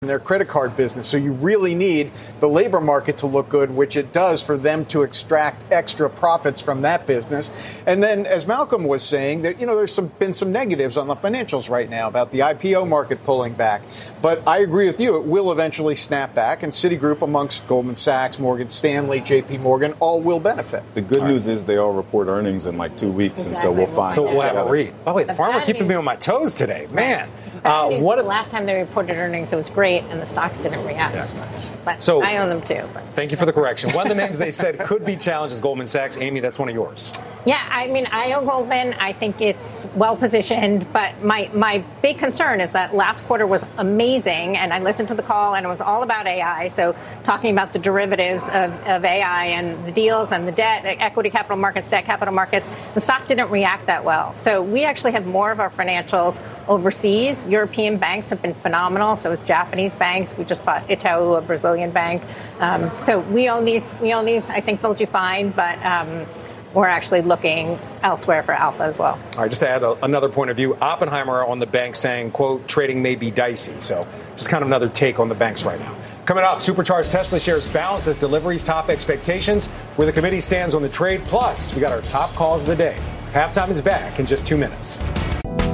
in their credit card business. So you really need the labor market to look good, which it does, for them to extract extra profits from that business. And then, as Malcolm was saying, that there's been some negatives on the financials right now about the IPO market pulling back. But I agree with you; it will eventually snap back, and Citigroup, amongst Goldman Sachs, Morgan Stanley, J.P. Morgan, all will benefit. The good news is they all report earnings in like 2 weeks, and so we'll find. So we'll have a read. Oh wait, the farmer keeping me on my toes today, man. The last time they reported earnings, it was great, and the stocks didn't react as much. But so, I own them too. But. Thank you for the correction. One of the names they said could be challenged is Goldman Sachs. Amy, that's one of yours. Yeah, I mean, I own Goldman. I think it's well positioned. But my big concern is that last quarter was amazing, and I listened to the call, and it was all about AI. So talking about the derivatives of AI and the deals and the debt, equity capital markets, debt capital markets, the stock didn't react that well. So we actually have more of our financials overseas. European banks have been phenomenal. So is Japanese banks. We just bought Itaú, a Brazilian bank. So we own these. I think they'll do fine, but we're actually looking elsewhere for alpha as well. All right, just to add another point of view, Oppenheimer on the bank saying, quote, trading may be dicey. So just kind of another take on the banks right now. Coming up, supercharged Tesla shares balance as deliveries top expectations, where the committee stands on the trade. Plus, we got our top calls of the day. Halftime is back in just 2 minutes.